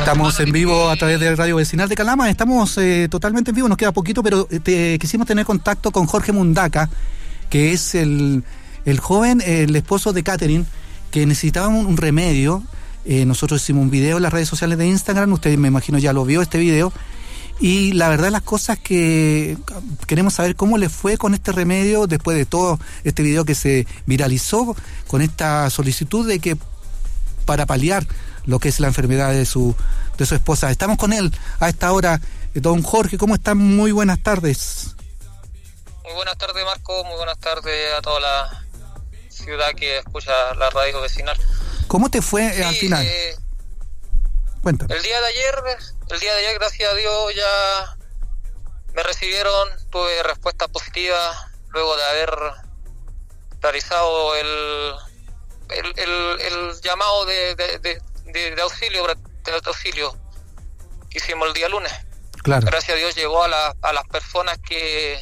Estamos en vivo a través de Radio Vecinal de Calama, estamos totalmente en vivo, nos queda poquito, pero quisimos tener contacto con Jorge Mundaca, que es el joven, el esposo de Catherine, que necesitaba un remedio. Nosotros hicimos un video en las redes sociales de Instagram, usted me imagino ya lo vio este video, y la verdad las cosas que queremos saber cómo le fue con este remedio después de todo este video que se viralizó con esta solicitud de que para paliar lo que es la enfermedad de su esposa. Estamos con él a esta hora. Don Jorge, ¿cómo están? Muy buenas tardes. Muy buenas tardes, Marco. Muy buenas tardes a toda la ciudad que escucha la radio vecinal. ¿Cómo te fue al final? Cuéntame. El día de ayer, gracias a Dios, ya me recibieron, tuve respuesta positiva luego de haber realizado el llamado de auxilio que hicimos el día lunes. Claro. Gracias a Dios llegó a las personas que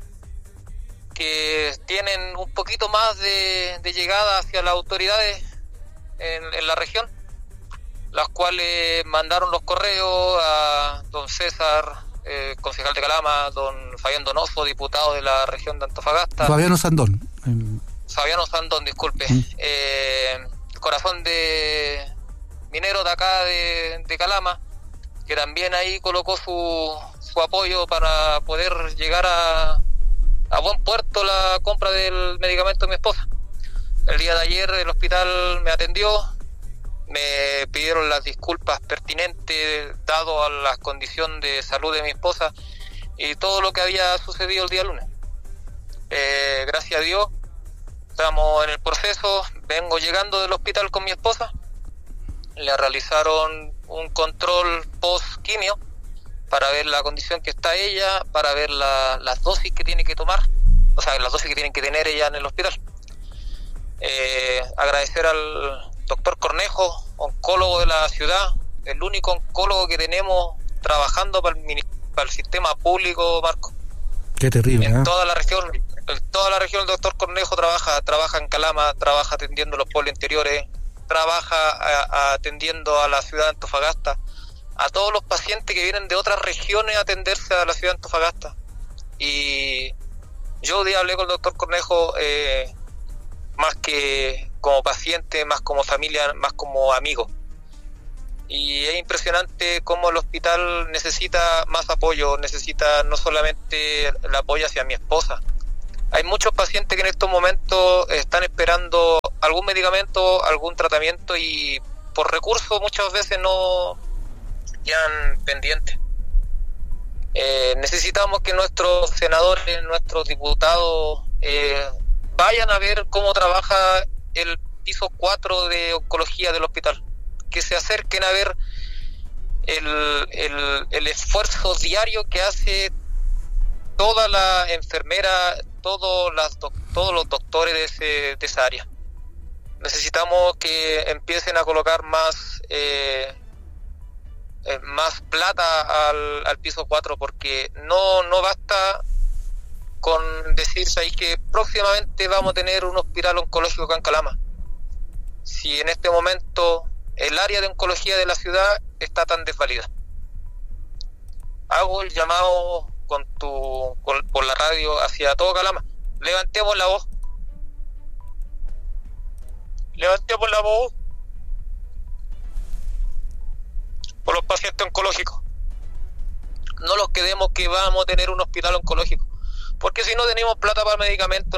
tienen un poquito más de llegada hacia las autoridades en la región, las cuales mandaron los correos a don César, concejal de Calama, don Fabián Donoso, diputado de la región de Antofagasta. Fabiano Sandón, disculpe. Corazón de minero de acá de Calama, que también ahí colocó su apoyo para poder llegar a buen puerto la compra del medicamento de mi esposa. El día de ayer el hospital me atendió, me pidieron las disculpas pertinentes dado a la condición de salud de mi esposa y todo lo que había sucedido el día lunes. Gracias a Dios estamos en el proceso, vengo llegando del hospital con mi esposa, le realizaron un control post-quimio para ver la condición que está ella, para ver las dosis que tiene que tomar, o sea, las dosis que tienen que tener ella en el hospital. Agradecer al doctor Cornejo, oncólogo de la ciudad, el único oncólogo que tenemos trabajando para el sistema público, Marco. Qué terrible. En toda la región el doctor Cornejo trabaja en Calama, trabaja atendiendo los pueblos interiores, trabaja atendiendo a la ciudad de Antofagasta, a todos los pacientes que vienen de otras regiones a atenderse a la ciudad de Antofagasta. Y yo hoy día hablé con el doctor Cornejo, más que como paciente, más como familia, más como amigo. Y es impresionante cómo el hospital necesita más apoyo, necesita no solamente el apoyo hacia mi esposa. Hay muchos pacientes que en estos momentos están esperando algún medicamento, algún tratamiento y por recursos muchas veces no quedan pendientes. Necesitamos que nuestros senadores, nuestros diputados vayan a ver cómo trabaja el piso 4 de oncología del hospital, que se acerquen a ver el esfuerzo diario que hace toda la enfermera, todos los doctores de esa área. Necesitamos que empiecen a colocar más plata al piso 4, porque no basta con decirse ahí que próximamente vamos a tener un hospital oncológico acá en Calama. Si en este momento el área de oncología de la ciudad está tan desvalida. Hago el llamado por la radio hacia todo Calama. Levantemos la voz por los pacientes oncológicos. No los quedemos que vamos a tener un hospital oncológico, porque si no tenemos plata para medicamentos,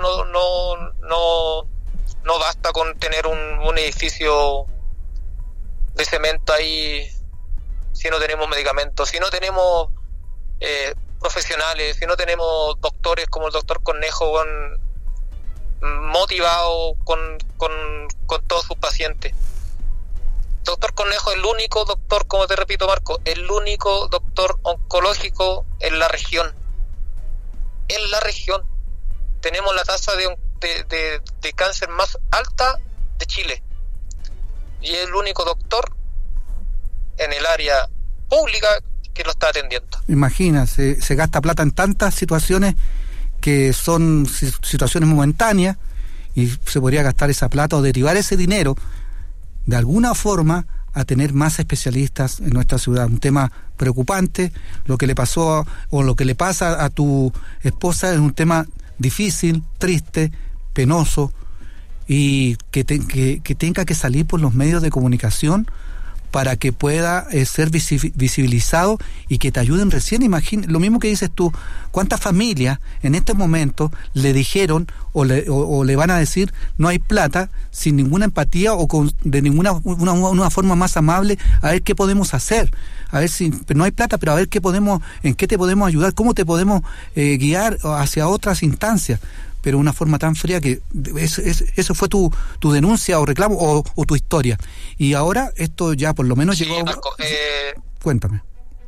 no basta con tener un edificio de cemento ahí si no tenemos medicamentos, si no tenemos profesionales, si no tenemos doctores como el doctor Cornejo motivados con todos sus pacientes. Doctor Cornejo es el único doctor, como te repito, Marco, el único doctor oncológico en la región. En la región tenemos la tasa de cáncer más alta de Chile y es el único doctor en el área pública que lo está atendiendo. Imagina, se gasta plata en tantas situaciones que son situaciones momentáneas y se podría gastar esa plata o derivar ese dinero de alguna forma a tener más especialistas en nuestra ciudad. Un tema preocupante, lo que le pasó o lo que le pasa a tu esposa es un tema difícil, triste, penoso, y que tenga que salir por los medios de comunicación para que pueda ser visibilizado y que te ayuden recién. Imagina, lo mismo que dices tú, ¿cuántas familias en este momento le dijeron o le van a decir no hay plata, sin ninguna empatía o de ninguna una forma más amable, a ver qué podemos hacer? A ver si no hay plata, pero a ver en qué te podemos ayudar, cómo te podemos guiar hacia otras instancias. Pero una forma tan fría que eso fue tu denuncia o reclamo o tu historia. Y ahora esto ya por lo menos llegó... Marco, cuéntame.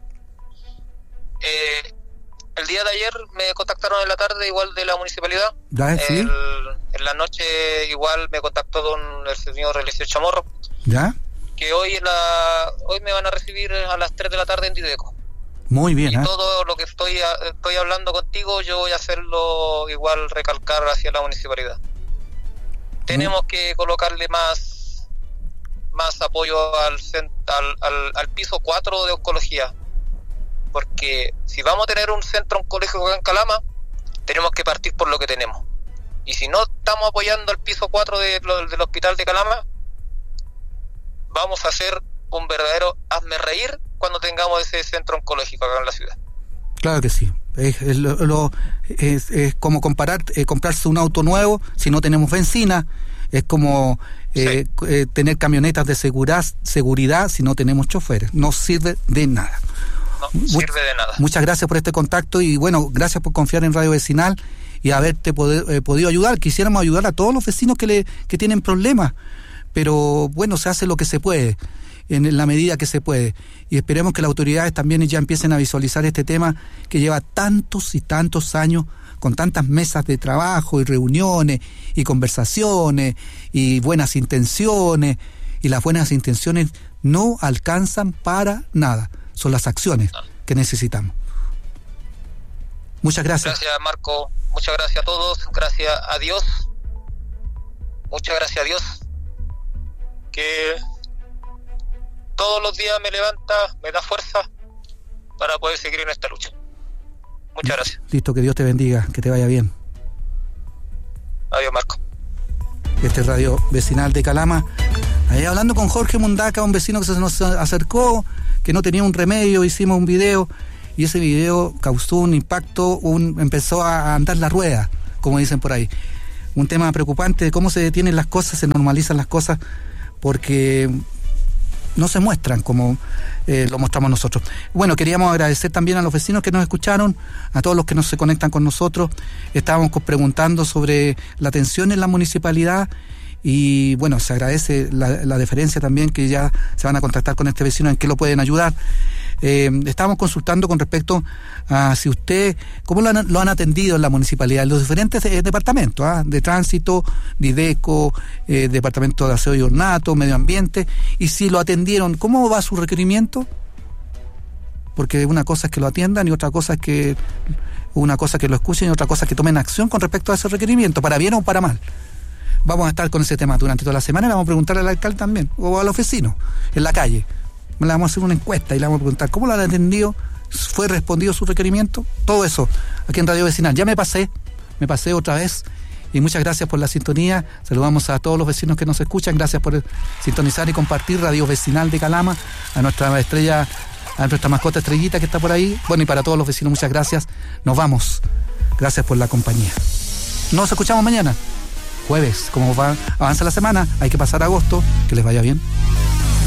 El día de ayer me contactaron en la tarde igual de la municipalidad. ¿Sí? En la noche igual me contactó el señor Eliseo Chamorro. ¿Ya? Que hoy me van a recibir a las 3 de la tarde en Dideco. Muy bien. Y todo lo que estoy hablando contigo, yo voy a hacerlo igual, recalcar hacia la municipalidad. Tenemos que colocarle más apoyo al piso 4 de oncología, porque si vamos a tener un centro oncológico en Calama, tenemos que partir por lo que tenemos. Y si no estamos apoyando al piso 4 del hospital de Calama, vamos a hacer un verdadero hazme reír cuando tengamos ese centro oncológico acá en la ciudad. Claro que sí. Es como comprarse un auto nuevo si no tenemos benzina. Es como tener camionetas de seguridad si no tenemos choferes. No sirve de nada. Sirve de nada. Muchas gracias por este contacto y bueno, gracias por confiar en Radio Vecinal y haberte podido ayudar. Quisiéramos ayudar a todos los vecinos que tienen problemas, pero bueno, se hace lo que se puede, en la medida que se puede, y esperemos que las autoridades también ya empiecen a visualizar este tema que lleva tantos y tantos años, con tantas mesas de trabajo y reuniones y conversaciones y buenas intenciones, y las buenas intenciones no alcanzan para nada, son las acciones que necesitamos. Muchas gracias. Gracias, Marco, muchas gracias a todos, gracias a Dios, muchas gracias a Dios, que todos los días me levanta, me da fuerza para poder seguir en esta lucha. Muchas gracias. Listo, que Dios te bendiga, que te vaya bien. Adiós, Marco. Este es Radio Vecinal de Calama. Ahí hablando con Jorge Mundaca, un vecino que se nos acercó, que no tenía un remedio, hicimos un video y ese video causó un impacto, empezó a andar la rueda, como dicen por ahí. Un tema preocupante de cómo se detienen las cosas, se normalizan las cosas, porque no se muestran como lo mostramos nosotros. Bueno, queríamos agradecer también a los vecinos que nos escucharon, a todos los que se conectan con nosotros. Estábamos preguntando sobre la atención en la municipalidad y bueno, se agradece la deferencia también, que ya se van a contactar con este vecino en qué lo pueden ayudar. Estábamos consultando con respecto a si usted, cómo lo han atendido en la municipalidad, en los diferentes departamentos, de tránsito, Dideco, departamento de aseo y ornato, medio ambiente, y si lo atendieron, ¿cómo va su requerimiento? Porque una cosa es que lo atiendan y otra cosa es que lo escuchen y otra cosa es que tomen acción con respecto a ese requerimiento, para bien o para mal. Vamos a estar con ese tema durante toda la semana y le vamos a preguntar al alcalde también, o a los vecinos, en la calle. Le vamos a hacer una encuesta y le vamos a preguntar cómo lo han atendido, fue respondido su requerimiento, todo eso aquí en Radio Vecinal. Ya me pasé otra vez y muchas gracias por la sintonía. Saludamos a todos los vecinos que nos escuchan, gracias por sintonizar y compartir Radio Vecinal de Calama, a nuestra mascota Estrellita que está por ahí. Bueno, y para todos los vecinos, muchas gracias. Nos vamos. Gracias por la compañía. Nos escuchamos mañana, jueves. Como avanza la semana, hay que pasar agosto. Que les vaya bien.